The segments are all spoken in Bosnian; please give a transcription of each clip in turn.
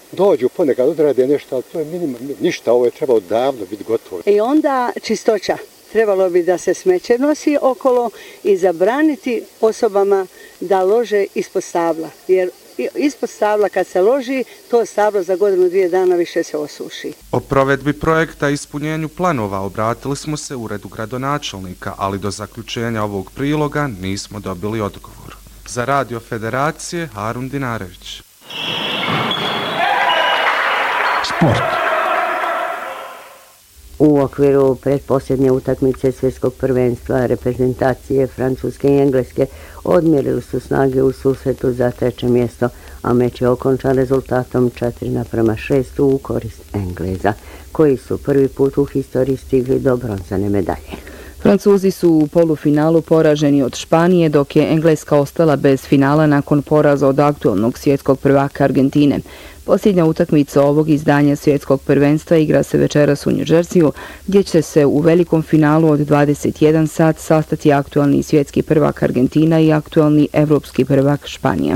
dođu ponekad odrade nešto, ali to je ništa, ovo je trebalo davno biti gotovo. I onda čistoća. Trebalo bi da se smeće nosi okolo i zabraniti osobama da lože ispod stabla. Jer ispod stabla kad se loži, to stablo za godinu, 2 dana više se osuši. O provedbi projekta i ispunjenju planova obratili smo se uredu gradonačelnika, ali do zaključenja ovog priloga nismo dobili odgovor. Za Radio Federacije, Harun Dinarević. Sport. U okviru pretposljednje utakmice svjetskog prvenstva reprezentacije Francuske i Engleske odmjerili su snage u susretu za 3. mjesto, a meč je okončan rezultatom 4:6 u korist Engleza, koji su prvi put u historiji stigli do bronzane medalje. Francuzi su u polufinalu poraženi od Španije, dok je Engleska ostala bez finala nakon poraza od aktualnog svjetskog prvaka Argentine. Posljednja utakmica ovog izdanja svjetskog prvenstva igra se večeras u New Jerseyu, gdje će se u velikom finalu od 21 sat sastati aktualni svjetski prvak Argentina i aktualni evropski prvak Španija.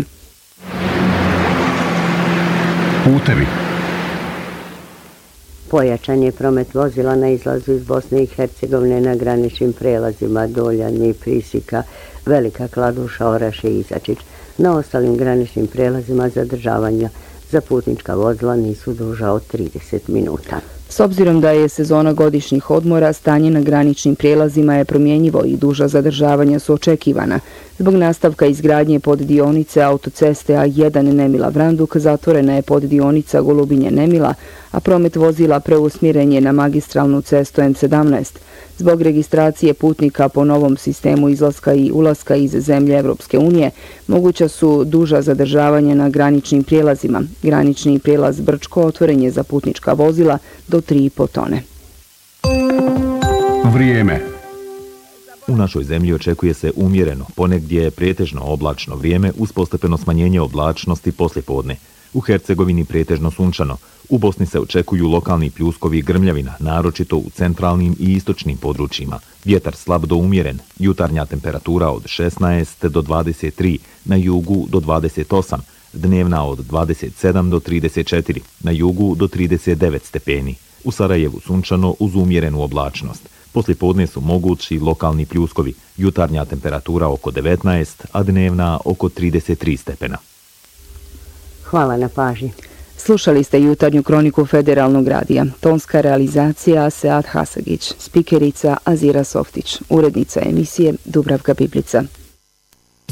Putevi. Pojačan je promet vozila na izlazu iz Bosne i Hercegovine na graničnim prelazima Doljani, Prisika, Velika Kladuša, Oraš i Izačić. Na ostalim graničnim prelazima zadržavanja za putnička vozila nisu duža od 30 minuta. S obzirom da je sezona godišnjih odmora, stanje na graničnim prijelazima je promjenjivo i duža zadržavanja su očekivana. Zbog nastavka izgradnje poddionice autoceste A1 Nemila-Vranduk zatvorena je poddionica Golubinje-Nemila, a promet vozila preusmjeren je na magistralnu cestu M17. Zbog registracije putnika po novom sistemu izlaska i ulaska iz zemlje Evropske unije, moguća su duža zadržavanja na graničnim prijelazima. Granični prijelaz Brčko otvoren je za putnička vozila do 3,5 tone. Vrijeme. U našoj zemlji očekuje se umjereno, ponegdje pretežno oblačno vrijeme uz postepeno smanjenje oblačnosti poslijepodne. U Hercegovini pretežno sunčano. U Bosni se očekuju lokalni pljuskovi i grmljavina, naročito u centralnim i istočnim područjima. Vjetar slab do umjeren, jutarnja temperatura od 16 do 23, na jugu do 28, dnevna od 27 do 34, na jugu do 39 stepeni. U Sarajevu sunčano uz umjerenu oblačnost. Poslijepodne su mogući lokalni pljuskovi, jutarnja temperatura oko 19, a dnevna oko 33 stepena. Hvala na pažnji. Slušali ste jutarnju kroniku Federalnog radija. Tonska realizacija Sead Hasagić, spikerica Azira Softić, urednica emisije Dubravka Piplica.